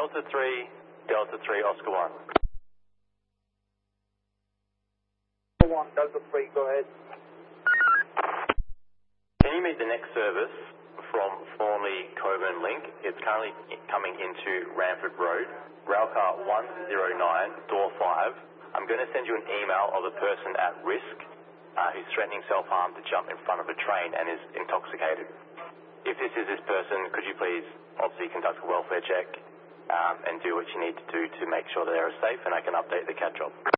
Delta 3, Delta 3, Oscar 1. 1, Delta 3, go ahead. Can you meet the next service from Thornley Coburn Link? It's currently coming into Ranford Road, railcar 109, door 5. I'm going to send you an email of the person at risk who's threatening self-harm to jump in front of a train and is intoxicated. If this is this person, could you please obviously conduct a welfare check and do what you need to do to make sure that they're safe, and I can update the CAT job.